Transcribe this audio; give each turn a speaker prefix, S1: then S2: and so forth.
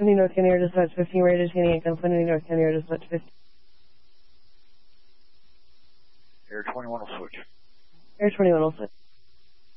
S1: Company North County Air Dispatch 15, Radio Taney, Company North County Air Dispatch 15.
S2: Air 21 will switch.
S1: Air 21 will switch.